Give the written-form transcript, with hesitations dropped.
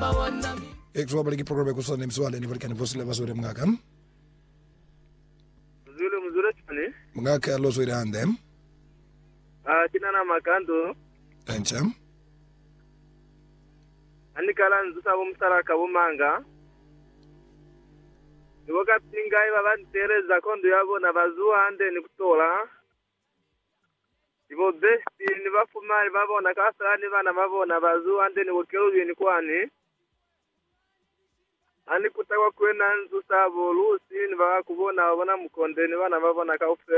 Exwa baliki program kusone mswale ni valikani vosile basore mngaka. Mzure chani. Mngaka lo soira andem. Kinana makando. Encham. Anikala nzusa bumsaraka bumanga. Niwoka pingai babantereza kondo yabo nabazuwa ande nikutola. Ibo besti nibafumari babona kasani bana babona bazuwa ande niwokeruye nikwani. Ani kutawa kwena nzusa bolusi nibakubona babona mukonde nibana babona kaufe.